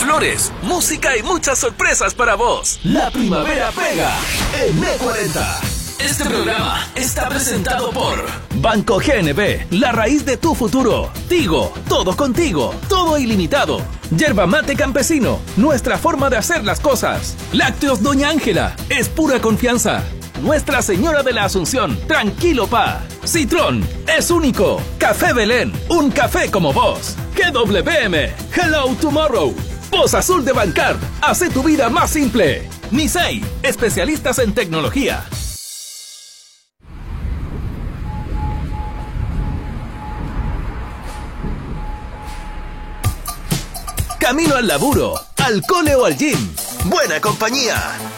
flores, música y muchas sorpresas para vos. La primavera pega en E40. Este programa está presentado por Banco GNB, la raíz de tu futuro. Tigo, todo contigo, todo ilimitado. Yerba Mate Campesino, nuestra forma de hacer las cosas. Lácteos Doña Ángela, es pura confianza. Nuestra Señora de la Asunción, tranquilo pa. Citrón, es único. Café Belén, un café como vos. GWM, Hello Tomorrow. Voz Azul de Bancard, hace tu vida más simple. Nisei, especialistas en tecnología. Camino al laburo, al cole o al gym. Buena compañía.